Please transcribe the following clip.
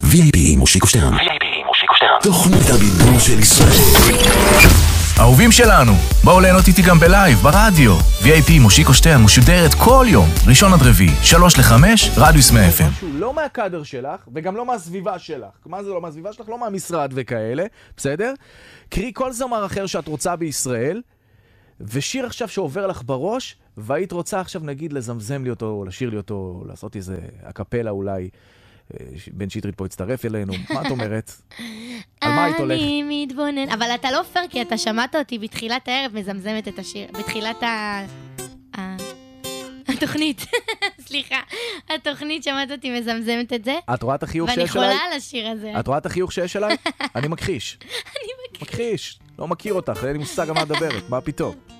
VIP מושיקו שטרן. תוכנית הבידור של ישראל. אהובים שלנו, בואו ליהנות איתי גם בלייב, ברדיו. VIP מושיקו שטרן משודרת כל יום, ראשון עד רביעי, 3-5, רדיוס 100 FM. משהו לא מהקאדר שלך, וגם לא מהסביבה שלך. מה זה לא מהסביבה שלך? לא מהמשרד וכאלה, בסדר? קרי כל זמר אחר שאת רוצה בישראל, ושיר עכשיו שעובר לך בראש, והיית רוצה עכשיו נגיד לזמזם לי אותו, לשיר לי אותו, לעשות איזה הקפלה אולי, בן שטרית פה יצטרף אלינו, מה את אומרת? על מה היית הולך? אני מתבונן, אבל אתה לא פייר, כי אתה שמעת אותי בתחילת הערב מזמזמת את השיר, בתחילת התוכנית, סליחה, התוכנית שמעת אותי מזמזמת את זה, את רואה את החיוך ואני שיש עליי? חולה על השיר הזה. את רואה את החיוך שיש עליי? אני מכחיש. מכחיש, לא מכיר אותך, אין לי מושג על מה מדברת, מה פתאום?